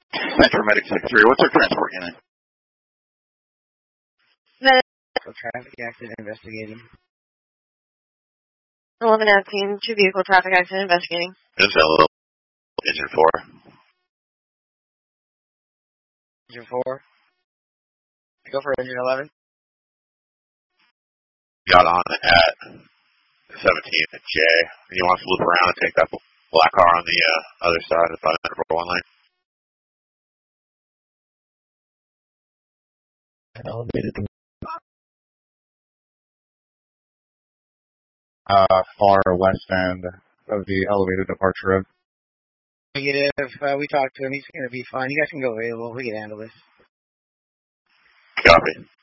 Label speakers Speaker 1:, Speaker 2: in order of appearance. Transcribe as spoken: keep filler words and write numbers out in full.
Speaker 1: Metro Medic six three, what's our transport unit?
Speaker 2: Medical traffic accident investigating.
Speaker 3: eleven nineteen, two vehicle traffic accident investigating.
Speaker 1: It's a engine four.
Speaker 2: Engine four. Go for engine eleven.
Speaker 1: Got on at seventeen at J. He wants to loop around and take that black car on the uh, other side of the five hundred four one lane.
Speaker 4: Elevated. Uh, far west end of the elevated departure road.
Speaker 2: Negative. Uh, we talked to him. He's going to be fine. You guys can go available. We can handle this.
Speaker 1: Copy.